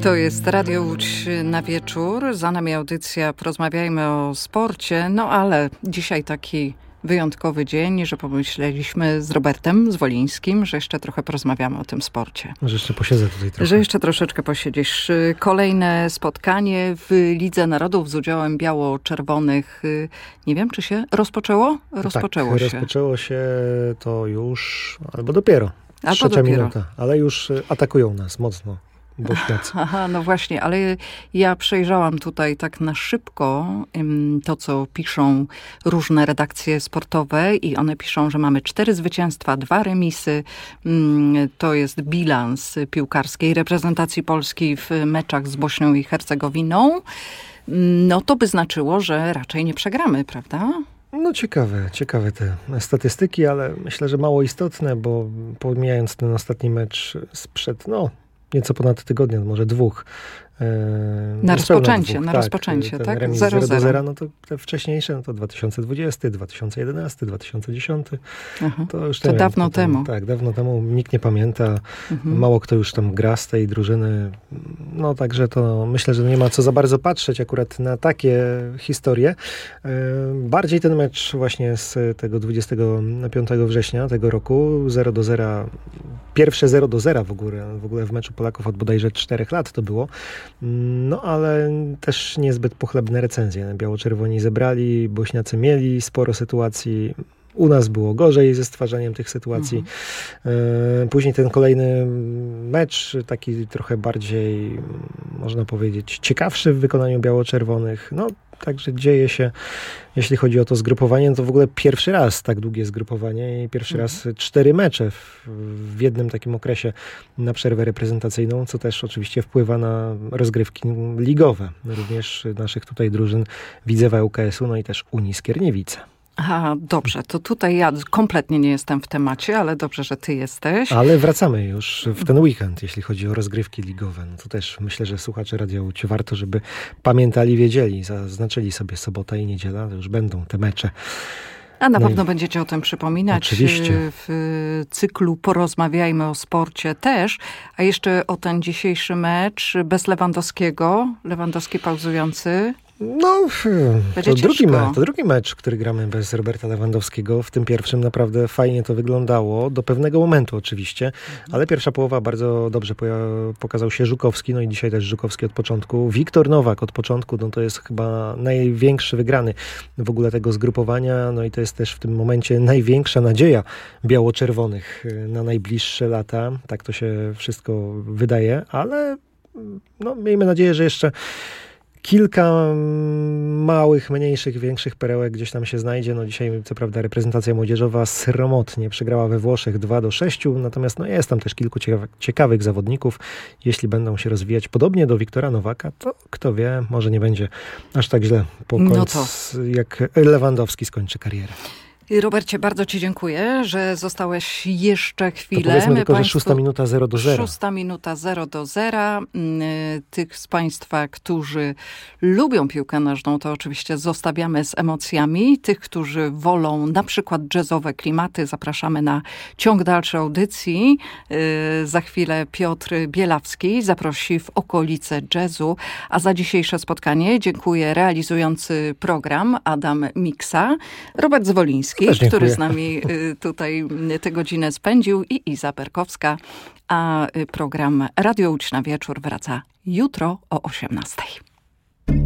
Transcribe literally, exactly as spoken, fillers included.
To jest Radio Łódź na wieczór. Za nami audycja Porozmawiajmy o sporcie. No ale dzisiaj taki wyjątkowy dzień, że pomyśleliśmy z Robertem Zwolińskim, że jeszcze trochę porozmawiamy o tym sporcie. Że jeszcze posiedzę tutaj trochę. Że jeszcze troszeczkę posiedzisz. Kolejne spotkanie w Lidze Narodów z udziałem biało-czerwonych. Nie wiem, czy się rozpoczęło? Rozpoczęło tak, się. rozpoczęło się to już, albo dopiero. Albo Trzecia dopiero. minuta. Ale już atakują nas mocno. Bośniacy. Aha, no właśnie, ale ja przejrzałam tutaj tak na szybko to, co piszą różne redakcje sportowe i one piszą, że mamy cztery zwycięstwa, dwa remisy. To jest bilans piłkarskiej reprezentacji Polski w meczach z Bośnią i Hercegowiną. No to by znaczyło, że raczej nie przegramy, prawda? No ciekawe, ciekawe te statystyki, ale myślę, że mało istotne, bo pomijając ten ostatni mecz sprzed, no nieco ponad tygodnia, może dwóch. Na rozpoczęcie, dwóch, na tak, rozpoczęcie, ten tak? remis zero zero do zera, no to te wcześniejsze, no to dwa tysiące dwudziesty, dwa tysiące jedenasty, dwa tysiące dziesiąty. Aha, to już to wiem, dawno to tam, temu. Tak, dawno temu. Nikt nie pamięta. Mhm. Mało kto już tam gra z tej drużyny. No także to myślę, że nie ma co za bardzo patrzeć akurat na takie historie. Bardziej ten mecz właśnie z tego dwudziestego piątego września tego roku, zero do zera, pierwsze zero do zera w ogóle, w ogóle w meczu Polaków od bodajże czterech lat to było. No ale też niezbyt pochlebne recenzje. Biało-czerwoni zebrali, Bośniacy mieli sporo sytuacji. U nas było gorzej ze stwarzaniem tych sytuacji. Mhm. Później ten kolejny mecz, taki trochę bardziej, można powiedzieć, ciekawszy w wykonaniu biało-czerwonych. No, także dzieje się, jeśli chodzi o to zgrupowanie, no to w ogóle pierwszy raz tak długie zgrupowanie i pierwszy mhm. raz cztery mecze w, w jednym takim okresie na przerwę reprezentacyjną, co też oczywiście wpływa na rozgrywki ligowe. Również naszych tutaj drużyn Widzewa U K S-u, no i też Unii Skierniewice. Aha, dobrze, to tutaj ja kompletnie nie jestem w temacie, ale dobrze, że ty jesteś. Ale wracamy już w ten weekend, jeśli chodzi o rozgrywki ligowe. No to też myślę, że słuchacze Radia Łódź warto, żeby pamiętali, wiedzieli, zaznaczyli sobie sobota i niedziela, to już będą te mecze. A na no pewno i... będziecie o tym przypominać. Oczywiście. W cyklu Porozmawiajmy o sporcie też. A jeszcze o ten dzisiejszy mecz bez Lewandowskiego. Lewandowski pauzujący. No, to drugi, mecz, to drugi mecz, który gramy bez Roberta Lewandowskiego. W tym pierwszym naprawdę fajnie to wyglądało. Do pewnego momentu oczywiście. Mhm. Ale pierwsza połowa bardzo dobrze pokazał się Żukowski. No i dzisiaj też Żukowski od początku. Wiktor Nowak od początku. No to jest chyba największy wygrany w ogóle tego zgrupowania. No i to jest też w tym momencie największa nadzieja biało-czerwonych na najbliższe lata. Tak to się wszystko wydaje. Ale no, miejmy nadzieję, że jeszcze kilka małych, mniejszych, większych perełek gdzieś tam się znajdzie. No dzisiaj, co prawda, reprezentacja młodzieżowa sromotnie przegrała we Włoszech dwa do sześciu, natomiast no jest tam też kilku ciekawych, ciekawych zawodników. Jeśli będą się rozwijać podobnie do Wiktora Nowaka, to kto wie, może nie będzie aż tak źle po końcu, no to... jak Lewandowski skończy karierę. Robercie, bardzo ci dziękuję, że zostałeś jeszcze chwilę. To powiedzmy My tylko, państwu... że szósta minuta zero do zera. Szósta minuta zero do zera. Tych z państwa, którzy lubią piłkę nożną, to oczywiście zostawiamy z emocjami. Tych, którzy wolą na przykład jazzowe klimaty, zapraszamy na ciąg dalszy audycji. Za chwilę Piotr Bielawski zaprosi w okolice jazzu. A za dzisiejsze spotkanie dziękuję realizujący program Adam Miksa, Robert Zwoliński, który z nami tutaj tę godzinę spędził, i Iza Berkowska, a program Radio Łódź na wieczór wraca jutro o osiemnastej.